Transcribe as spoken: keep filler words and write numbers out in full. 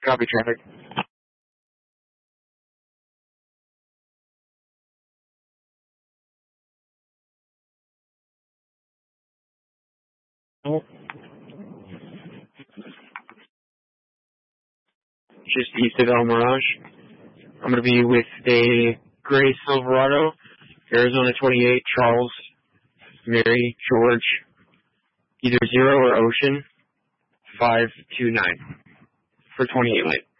Copy traffic. Just east of El Mirage. I'm going to be with a gray Silverado, Arizona twenty-eight, Charles, Mary, George, either Zero or Ocean, five two nine for twenty-eight light.